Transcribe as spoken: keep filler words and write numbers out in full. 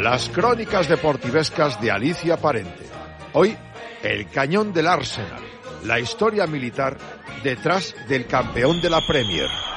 Las crónicas deportivescas de Alicia Parente. Hoy, el cañón del Arsenal, la historia militar detrás del campeón de la Premier.